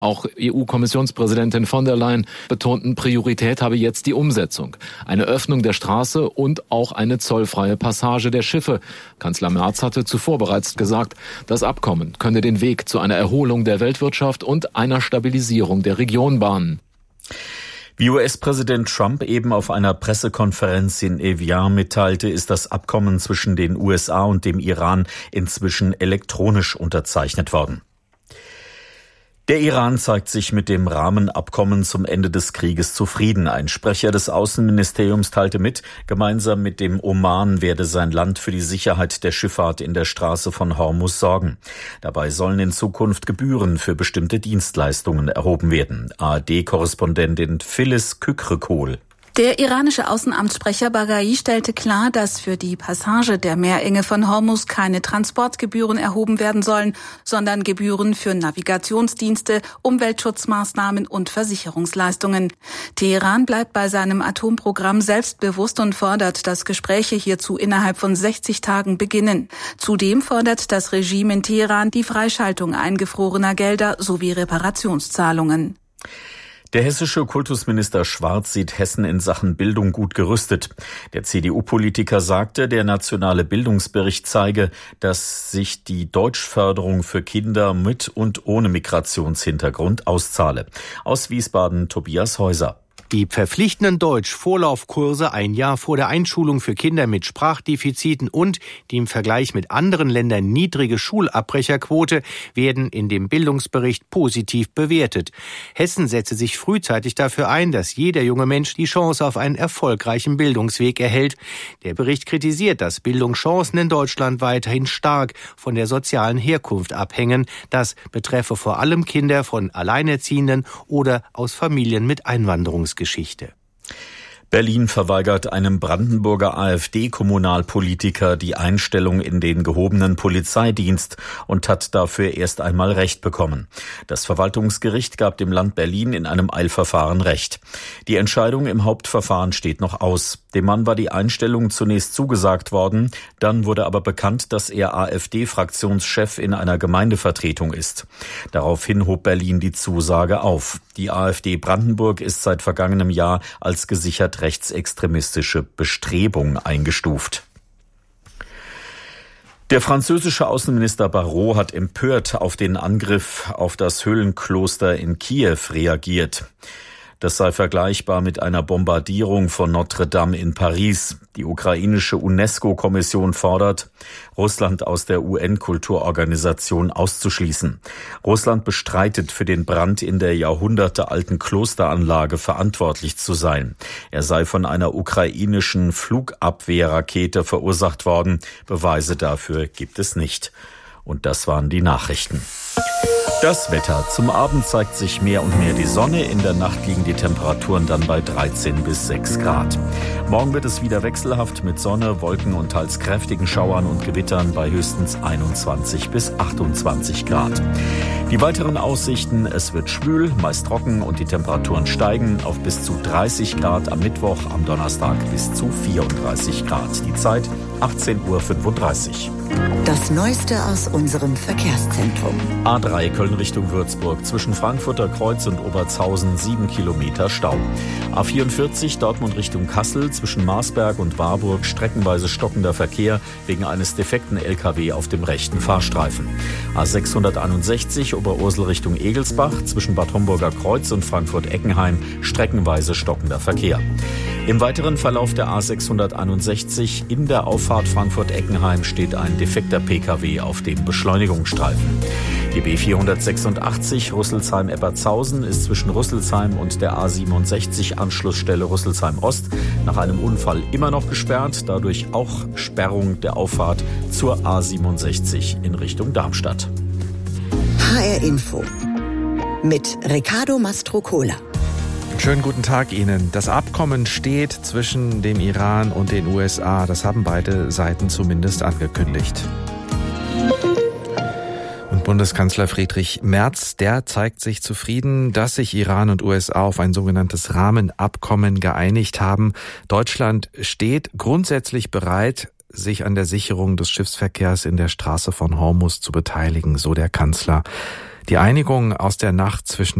Auch EU-Kommissionspräsidentin von der Leyen betonten, Priorität habe jetzt die Umsetzung. Eine Öffnung der Straße und auch eine zollfreie Passage der Schiffe. Kanzler Merz hatte zuvor bereits gesagt, das Abkommen könne den Weg zu einer Erholung der Weltwirtschaft und einer Stabilisierung der Region bahnen. Wie US-Präsident Trump eben auf einer Pressekonferenz in Evian mitteilte, ist das Abkommen zwischen den USA und dem Iran inzwischen elektronisch unterzeichnet worden. Der Iran zeigt sich mit dem Rahmenabkommen zum Ende des Krieges zufrieden. Ein Sprecher des Außenministeriums teilte mit, gemeinsam mit dem Oman werde sein Land für die Sicherheit der Schifffahrt in der Straße von Hormuz sorgen. Dabei sollen in Zukunft Gebühren für bestimmte Dienstleistungen erhoben werden. ARD-Korrespondentin Phyllis Kükrekol. Der iranische Außenamtssprecher Baghai stellte klar, dass für die Passage der Meerenge von Hormuz keine Transportgebühren erhoben werden sollen, sondern Gebühren für Navigationsdienste, Umweltschutzmaßnahmen und Versicherungsleistungen. Teheran bleibt bei seinem Atomprogramm selbstbewusst und fordert, dass Gespräche hierzu innerhalb von 60 Tagen beginnen. Zudem fordert das Regime in Teheran die Freischaltung eingefrorener Gelder sowie Reparationszahlungen. Der hessische Kultusminister Schwarz sieht Hessen in Sachen Bildung gut gerüstet. Der CDU-Politiker sagte, der nationale Bildungsbericht zeige, dass sich die Deutschförderung für Kinder mit und ohne Migrationshintergrund auszahle. Aus Wiesbaden Tobias Häuser. Die verpflichtenden Deutsch-Vorlaufkurse ein Jahr vor der Einschulung für Kinder mit Sprachdefiziten und die im Vergleich mit anderen Ländern niedrige Schulabbrecherquote werden in dem Bildungsbericht positiv bewertet. Hessen setze sich frühzeitig dafür ein, dass jeder junge Mensch die Chance auf einen erfolgreichen Bildungsweg erhält. Der Bericht kritisiert, dass Bildungschancen in Deutschland weiterhin stark von der sozialen Herkunft abhängen. Das betreffe vor allem Kinder von Alleinerziehenden oder aus Familien mit Einwanderungsgeschichte. Berlin verweigert einem Brandenburger AfD-Kommunalpolitiker die Einstellung in den gehobenen Polizeidienst und hat dafür erst einmal Recht bekommen. Das Verwaltungsgericht gab dem Land Berlin in einem Eilverfahren Recht. Die Entscheidung im Hauptverfahren steht noch aus. Dem Mann war die Einstellung zunächst zugesagt worden, dann wurde aber bekannt, dass er AfD-Fraktionschef in einer Gemeindevertretung ist. Daraufhin hob Berlin die Zusage auf. Die AfD Brandenburg ist seit vergangenem Jahr als gesichert rechtsextremistische Bestrebung eingestuft. Der französische Außenminister Barrot hat empört auf den Angriff auf das Höhlenkloster in Kiew reagiert. Das sei vergleichbar mit einer Bombardierung von Notre Dame in Paris. Die ukrainische UNESCO-Kommission fordert, Russland aus der UN-Kulturorganisation auszuschließen. Russland bestreitet, für den Brand in der jahrhundertealten Klosteranlage verantwortlich zu sein. Er sei von einer ukrainischen Flugabwehrrakete verursacht worden. Beweise dafür gibt es nicht. Und das waren die Nachrichten. Das Wetter. Zum Abend zeigt sich mehr und mehr die Sonne. In der Nacht liegen die Temperaturen dann bei 13 bis 6 Grad. Morgen wird es wieder wechselhaft mit Sonne, Wolken und teils kräftigen Schauern und Gewittern bei höchstens 21 bis 28 Grad. Die weiteren Aussichten: Es wird schwül, meist trocken und die Temperaturen steigen auf bis zu 30 Grad am Mittwoch, am Donnerstag bis zu 34 Grad. Die Zeit 18:35 Uhr. Das Neueste aus unserem Verkehrszentrum. A3 Köln Richtung Würzburg. Zwischen Frankfurter Kreuz und Obertshausen 7 Kilometer Stau. A44 Dortmund Richtung Kassel. Zwischen Marsberg und Warburg streckenweise stockender Verkehr wegen eines defekten LKW auf dem rechten Fahrstreifen. A661 Oberursel Richtung Egelsbach. Zwischen Bad Homburger Kreuz und Frankfurt-Eckenheim streckenweise stockender Verkehr. Im weiteren Verlauf der A661 in der Auffahrt Frankfurt-Eckenheim steht ein defekter Pkw auf dem Beschleunigungsstreifen. Die B486 Rüsselsheim-Eppertshausen ist zwischen Rüsselsheim und der A67 Anschlussstelle Rüsselsheim-Ost nach einem Unfall immer noch gesperrt, dadurch auch Sperrung der Auffahrt zur A67 in Richtung Darmstadt. HR Info mit Riccardo Mastrocola. Schönen guten Tag Ihnen. Das Abkommen steht zwischen dem Iran und den USA. Das haben beide Seiten zumindest angekündigt. Und Bundeskanzler Friedrich Merz, der zeigt sich zufrieden, dass sich Iran und USA auf ein sogenanntes Rahmenabkommen geeinigt haben. Deutschland steht grundsätzlich bereit, sich an der Sicherung des Schiffsverkehrs in der Straße von Hormuz zu beteiligen, so der Kanzler. Die Einigung aus der Nacht zwischen